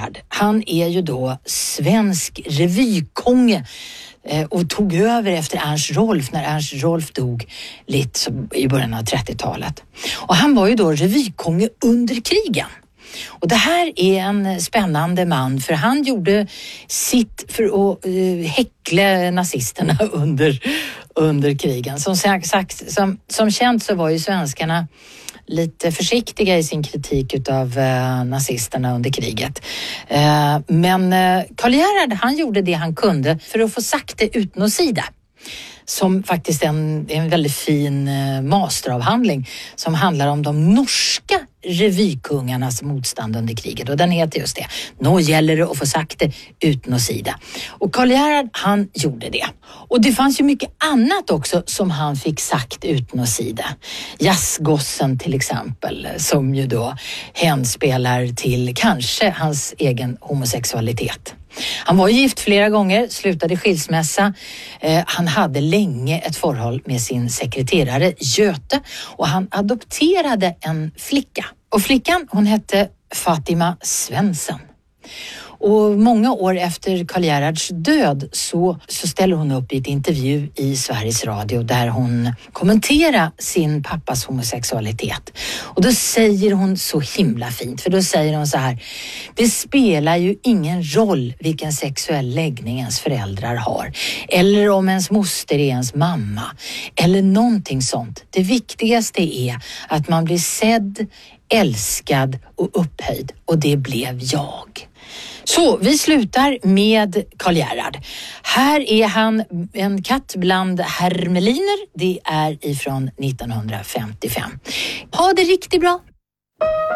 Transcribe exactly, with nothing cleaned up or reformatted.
Gerhard, han är ju då svensk revykonge och tog över efter Ernst Rolf när Ernst Rolf dog lite i början av trettiotalet. Och han var ju då revykonge under krigen. Och det här är en spännande man, för han gjorde sitt för att uh, häckla nazisterna under, under krigen. Som, sagt, som, som känt så var ju svenskarna lite försiktiga i sin kritik utav eh, nazisterna under kriget. Eh, men eh, Karl Gerhard, han gjorde det han kunde för att få sagt det utan att sida. Som faktiskt är en, en väldigt fin eh, masteravhandling som handlar om de norska revykungarnas motstånd under kriget. Och den heter just det. Nå gäller det att få sagt det utan att sida. Och Karl Gerhard, han gjorde det. Och det fanns ju mycket annat också som han fick sagt utan att sida. Jazzgossen till exempel, som ju då henspelar till kanske hans egen homosexualitet. Han var gift flera gånger, slutade skilsmässa. Eh, han hade länge ett förhåll med sin sekreterare Göte och han adopterade en flicka. Och flickan, hon hette Fatima Svensson. Och många år efter Karl Gerhards död så, så ställer hon upp i ett intervju i Sveriges Radio där hon kommenterar sin pappas homosexualitet. Och då säger hon så himla fint, för då säger hon så här: det spelar ju ingen roll vilken sexuell läggning ens föräldrar har, eller om ens moster är ens mamma, eller någonting sånt. Det viktigaste är att man blir sedd, älskad och upphöjd, och det blev jag. Så vi slutar med Karl Gerhard. Här är han en katt bland hermeliner. Det är ifrån nittonhundrafemtiofem. Ha det riktigt bra!